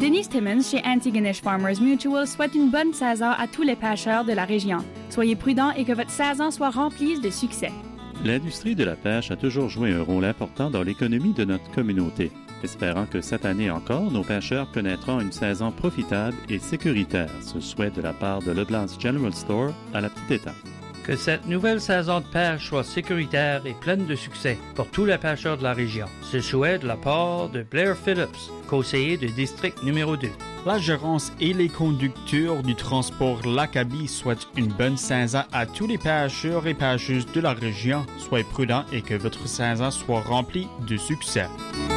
Denise Timmons chez Antigonish Farmers Mutual souhaite une bonne saison à tous les pêcheurs de la région. Soyez prudents et que votre saison soit remplie de succès. L'industrie de la pêche a toujours joué un rôle important dans l'économie de notre communauté. Espérant que cette année encore, nos pêcheurs connaîtront une saison profitable et sécuritaire. Ce souhait de la part de Leblanc General Store à la Petite Étape. Que cette nouvelle saison de pêche soit sécuritaire et pleine de succès pour tous les pêcheurs de la région. Ce souhait de la part de Blair Phillips, conseiller du district numéro 2. La gérance et les conducteurs du transport L'Acabie souhaitent une bonne saison à tous les pêcheurs et pêcheuses de la région. Soyez prudents et que votre saison soit remplie de succès.